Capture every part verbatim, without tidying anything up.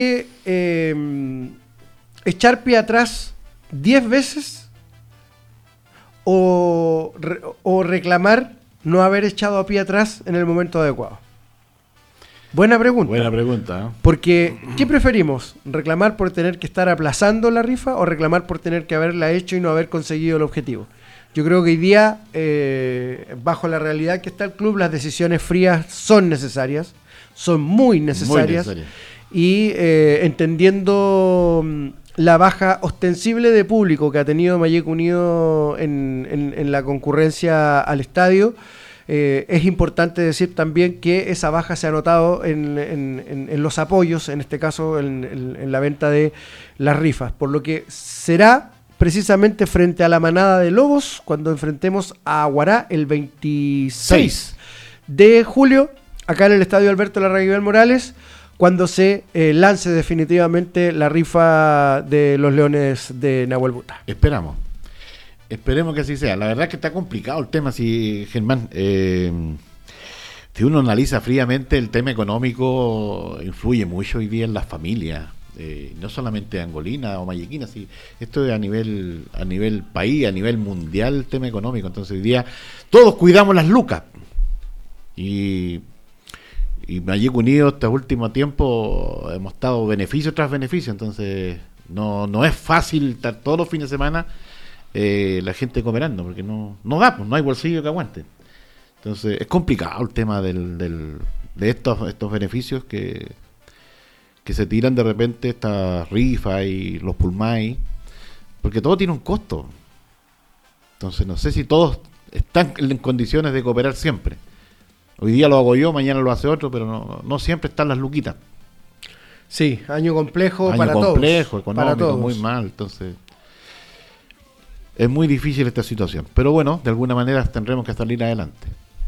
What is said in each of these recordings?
que eh, echar pie atrás diez veces o, re, o reclamar no haber echado a pie atrás en el momento adecuado? Buena pregunta. Buena pregunta. ¿eh? Porque, ¿qué preferimos? ¿Reclamar por tener que estar aplazando la rifa o reclamar por tener que haberla hecho y no haber conseguido el objetivo? Yo creo que hoy día, eh, bajo la realidad que está el club, las decisiones frías son necesarias, son muy necesarias. Muy necesarias. Y eh, entendiendo la baja ostensible de público que ha tenido Malleco Unido en, en, en la concurrencia al estadio, eh, es importante decir también que esa baja se ha notado en, en, en, en los apoyos, en este caso en, en, en la venta de las rifas, por lo que será precisamente frente a la manada de Lobos cuando enfrentemos a Aguará el veintiséis de julio, acá en el estadio Alberto Larraguibel Morales, cuando se eh, lance definitivamente la rifa de los Leones de Nahuel Buta. Esperamos. Esperemos que así sea. La verdad es que está complicado el tema, si Germán. Eh, si uno analiza fríamente, el tema económico influye mucho hoy día en las familias. Eh, no solamente angolina o mallequina, sí, esto es a nivel, a nivel país, a nivel mundial, el tema económico. Entonces hoy día todos cuidamos las lucas. Y... Y Malleco Unido este último tiempo hemos estado beneficio tras beneficio, entonces no, no es fácil estar todos los fines de semana eh, la gente cooperando, porque no, no da, pues no hay bolsillo que aguante. Entonces es complicado el tema del, del, de estos, estos beneficios que, que se tiran de repente, estas rifas y los pulmais, porque todo tiene un costo. Entonces no sé si todos están en condiciones de cooperar siempre. Hoy día lo hago yo, mañana lo hace otro, pero no, no siempre están las luquitas. Sí, año complejo año para complejo, todos. Complejo, económico, para todos. Muy mal. Entonces, es muy difícil esta situación. Pero bueno, de alguna manera tendremos que salir adelante.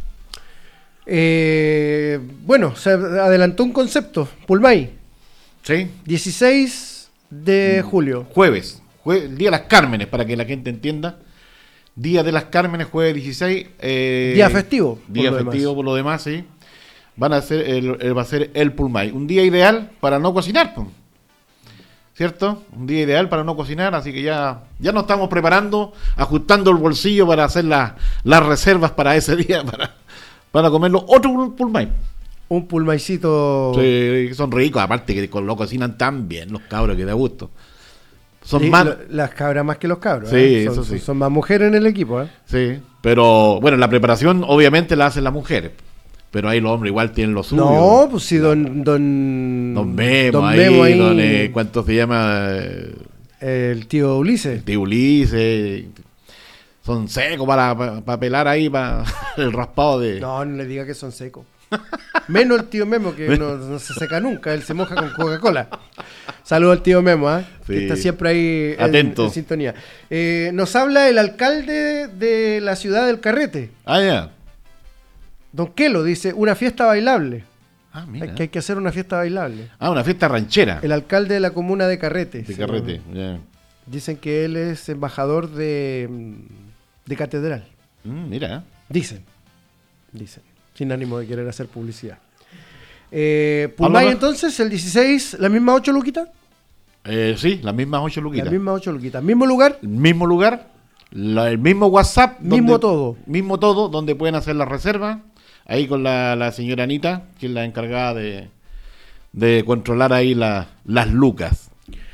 Eh, bueno, se adelantó un concepto, Pulmay. Sí. dieciséis de julio. Jueves, jueves, el Día de las Cármenes, para que la gente entienda. Día de las Cármenes, jueves dieciséis. Eh, día festivo. Día por festivo demás. Por lo demás, sí. Van a ser el, el, va a ser el Pulmay. Un día ideal para no cocinar, ¿cierto? Un día ideal para no cocinar, así que ya, ya nos estamos preparando, ajustando el bolsillo para hacer la, las reservas para ese día, para, para comerlo otro Pulmay. Un pulmaycito. Sí, son ricos, aparte que lo cocinan tan bien los cabros que da gusto. Son sí, más... lo, las cabras más que los cabros. Sí, ¿eh? eso son, sí. Son, son más mujeres en el equipo. ¿eh? Sí, pero bueno, la preparación obviamente la hacen las mujeres. Pero ahí los hombres igual tienen lo suyo. No, pues sí, don... Don, don Memo, don ahí, Memo ahí don, eh, ¿cuánto se llama? El tío Ulises. El tío Ulises. Son secos para, para, para pelar ahí, para el raspado de... No, no le diga que son secos. Menos el tío Memo, que no, no se seca nunca, él se moja con Coca-Cola. Saludos al tío Memo, ¿eh? Sí. Que está siempre ahí atento en, en sintonía. Eh, nos habla el alcalde de la ciudad del Carrete. Ah, ya. Don Kelo dice, una fiesta bailable. Ah, mira. Hay que, hay que hacer una fiesta bailable. Ah, una fiesta ranchera. El alcalde de la comuna de Carrete. De Carrete, ya. Yeah. Dicen que él es embajador de, de Catedral. Mm, mira. Dicen. Dicen. Sin ánimo de querer hacer publicidad. Eh, Pulmay entonces, el dieciséis, ¿las mismas ocho luquitas? Eh, sí, las mismas ocho luquitas. Las mismas ocho luquitas. ¿Mismo lugar? El mismo lugar, la, el mismo WhatsApp. Mismo donde, todo. Mismo todo, donde pueden hacer la reserva. Ahí con la, la señora Anita, que es la encargada de, de controlar ahí la, las lucas.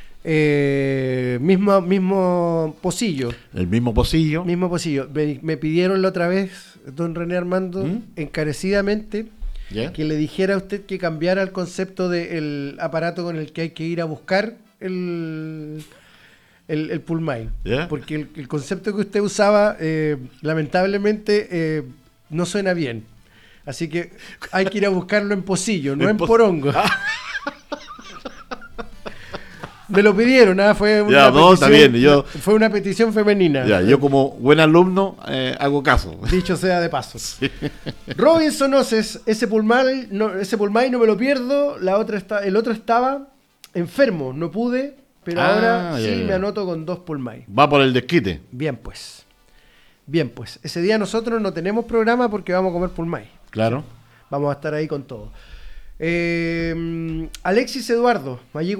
Eh, mismo, mismo pocillo. El mismo pocillo. Mismo pocillo. Me, me pidieron la otra vez, don René Armando, ¿Mm? encarecidamente, ¿Yeah? que le dijera a usted que cambiara el concepto del aparato con el que hay que ir a buscar el, el, el Pulmay. ¿Yeah? Porque el, el concepto que usted usaba, eh, lamentablemente, eh, no suena bien. Así que hay que ir a buscarlo en pocillo, no en, en po- porongo. Me lo pidieron, ¿eh? fue, una ya, no, petición, bien, yo, fue una petición femenina. Ya, yo como buen alumno eh, hago caso. Dicho sea de paso. Sí. Robinson Oces, ese Pulmay no, ese Pulmay no me lo pierdo. La otra está, el otro estaba enfermo, no pude, pero ah, ahora ya, sí ya. me anoto con dos Pulmay. Va por el desquite. Bien, pues. Bien, pues. Ese día nosotros no tenemos programa porque vamos a comer Pulmay. Claro. Vamos a estar ahí con todo. Eh, Alexis Eduardo, allí